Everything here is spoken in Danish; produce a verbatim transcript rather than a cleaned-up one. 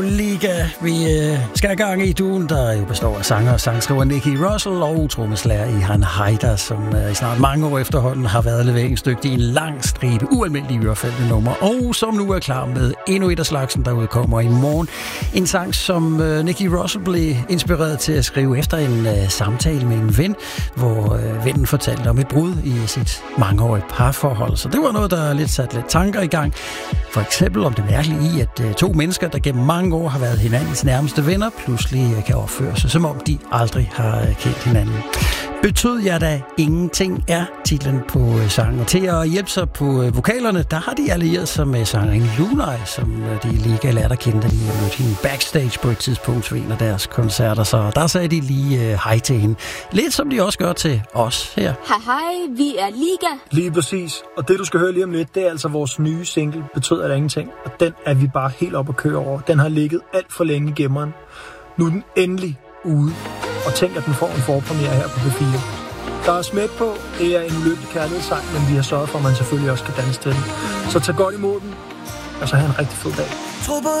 Liga. Vi øh, skal i gang i duen, der jo består af sanger og sangskriver Nicky Russell og trommeslager Ihan Haydar, som øh, i snart mange år efterhånden har været leveringsdygtig i en lang stribe ualmindelige ørefældende numre, og som nu er klar med endnu et af slagsen, der udkommer i morgen. En sang, som øh, Nicky Russell blev inspireret til at skrive efter en øh, samtale med en ven, hvor øh, vennen fortalte om et brud i sit mangeårige parforhold. Så det var noget, der lidt satte lidt tanker i gang. For eksempel om det mærkelige i, at øh, to mennesker, der gennem mange år har været hinandens nærmeste venner, pludselig øh, kan opføre sig, som om de aldrig har øh, kendt hinanden. Betød jeg da ingenting er titlen på øh, sangen. Og til at hjælpe sig på øh, vokalerne, der har de allieret sig med sangeren Lunay, som øh, de lige lærte at kende, da de mødte hende backstage på et tidspunkt ved en af deres koncerter. Så der sagde de lige øh, hej til hende. Lidt som de også gør til os her. Hej hej, vi er Liga. Lige præcis. Og det du skal høre lige om lidt, det er altså vores nye single, Betød jeg da ingenting. Og den er vi bare helt op at køre over. Den har ligget alt for længe i gemmeren. Nu er den endelig ude. Og tænk, at den får en forpremiere her på P fire. Der er smæk på. Det er en ulykkelig kærlighedssang, men vi har sørget for, at man selvfølgelig også kan danse til den. Så tag godt imod den, og så have en rigtig fed dag.